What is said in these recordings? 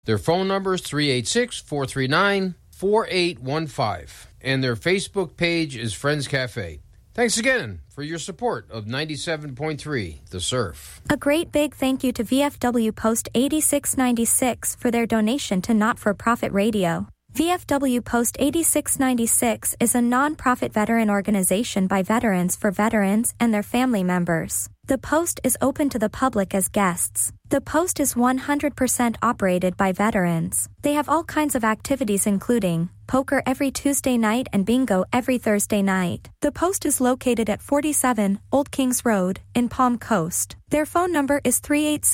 Their phone number is 386-439-4815. And their Facebook page is Friends Cafe. Thanks again for your support of 97.3 The Surf. A great big thank you to VFW Post 8696 for their donation to Not-for-Profit Radio. VFW Post 8696 is a non-profit veteran organization by veterans for veterans and their family members. The Post is open to the public as guests. The Post is 100% operated by veterans. They have all kinds of activities including poker every Tuesday night and bingo every Thursday night. The Post is located at 47 Old Kings Road in Palm Coast. Their phone number is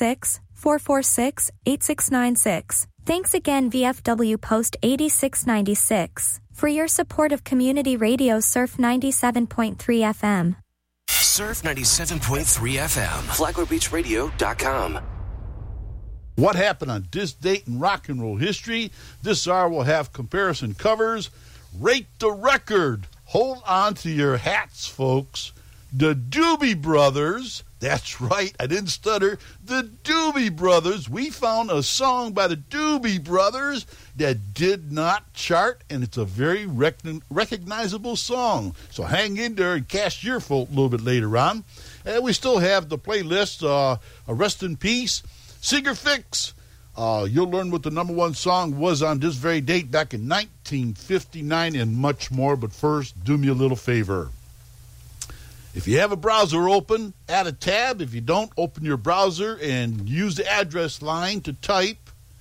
386-446-8696. Thanks again VFW Post 8696 for your support of community radio Surf 97.3 FM. Surf 97.3 FM. FlaglerBeachRadio.com. What happened on this date in rock and roll history? This hour will have comparison covers. Rate the record. Hold on to your hats, folks. The Doobie Brothers. That's right, I didn't stutter. The Doobie Brothers. We found a song by the Doobie Brothers that did not chart, and it's a very recognizable song. So hang in there and cast your vote a little bit later on. And we still have the playlist, Rest in Peace, Singer Fix. You'll learn what the number one song was on this very date back in 1959 and much more. But first, do me a little favor. If you have a browser open, add a tab. If you don't, open your browser and use the address line to type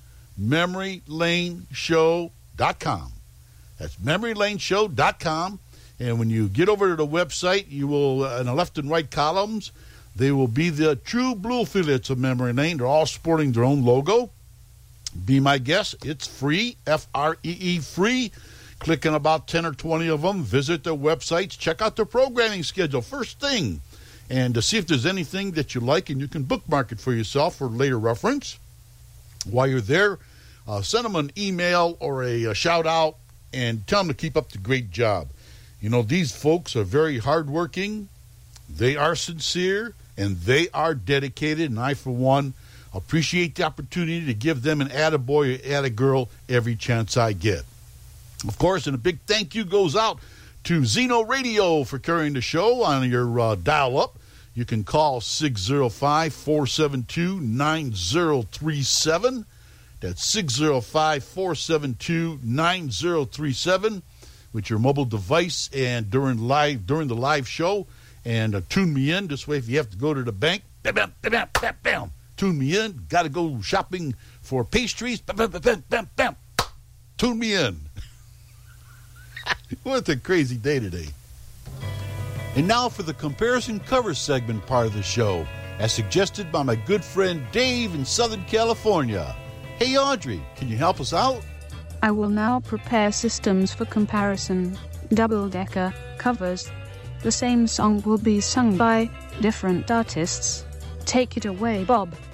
memorylaneshow.com. That's memorylaneshow.com. And when you get over to the website, you will, in the left and right columns, they will be the true blue affiliates of Memory Lane. They're all sporting their own logo. Be my guest. It's free, F-R-E-E, free. Click on about 10 or 20 of them. Visit their websites. Check out their programming schedule first thing. And to see if there's anything that you like, and you can bookmark it for yourself for later reference. While you're there, send them an email or a shout-out and tell them to keep up the great job. You know, these folks are very hardworking. They are sincere, and they are dedicated. And I, for one, appreciate the opportunity to give them an attaboy or attagirl every chance I get. Of course, and a big thank you goes out to Zeno Radio for carrying the show on your dial-up. You can call 605-472-9037. That's 605-472-9037 with your mobile device and during the live show. And tune me in. This way, if you have to go to the bank, bam, bam, bam, bam, bam, tune me in. Got to go shopping for pastries, bam, bam, bam, bam, bam. Tune me in. What a crazy day today. And now for the comparison cover segment part of the show, as suggested by my good friend Dave in Southern California. Hey Audrey, can you help us out? I will now prepare systems for comparison, double-decker covers. The same song will be sung by different artists. Take it away, Bob.